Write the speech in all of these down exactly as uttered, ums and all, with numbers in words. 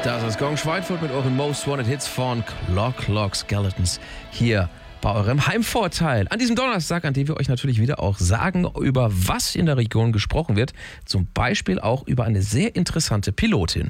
Das ist Gong Schweinfurt mit euren Most Wanted Hits von Clock Clock Skeletons hier bei eurem Heimvorteil. An diesem Donnerstag, an dem wir euch natürlich wieder auch sagen, über was in der Region gesprochen wird. Zum Beispiel auch über eine sehr interessante Pilotin.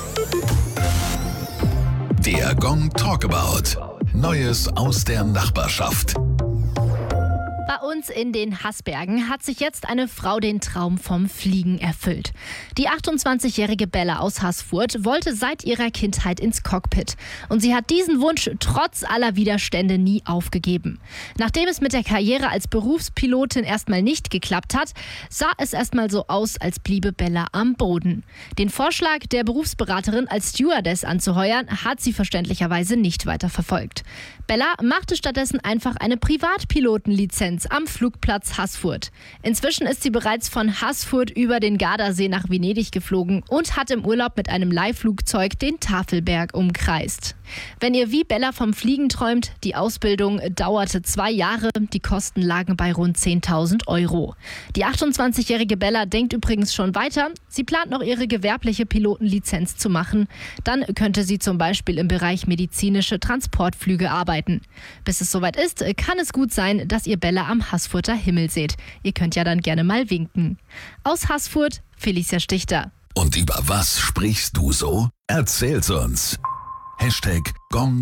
Der Gong Talkabout. Neues aus der Nachbarschaft. Bei uns in den Haßbergen hat sich jetzt eine Frau den Traum vom Fliegen erfüllt. Die achtundzwanzigjährige Bella aus Haßfurt wollte seit ihrer Kindheit ins Cockpit. Und sie hat diesen Wunsch trotz aller Widerstände nie aufgegeben. Nachdem es mit der Karriere als Berufspilotin erstmal nicht geklappt hat, sah es erstmal so aus, als bliebe Bella am Boden. Den Vorschlag der Berufsberaterin als Stewardess anzuheuern, hat sie verständlicherweise nicht weiter verfolgt. Bella machte stattdessen einfach eine Privatpilotenlizenz am Flugplatz Haßfurt. Inzwischen ist sie bereits von Haßfurt über den Gardasee nach Venedig geflogen und hat im Urlaub mit einem Leihflugzeug den Tafelberg umkreist. Wenn ihr wie Bella vom Fliegen träumt, die Ausbildung dauerte zwei Jahre, die Kosten lagen bei rund zehntausend Euro. Die achtundzwanzigjährige Bella denkt übrigens schon weiter. Sie plant noch ihre gewerbliche Pilotenlizenz zu machen. Dann könnte sie zum Beispiel im Bereich medizinische Transportflüge arbeiten. Bis es soweit ist, kann es gut sein, dass ihr Bella am Haßfurter Himmel seht. Ihr könnt ja dann gerne mal winken. Aus Haßfurt, Felicia Stichter. Und über was sprichst du so? Erzähl's uns. Hashtag Gong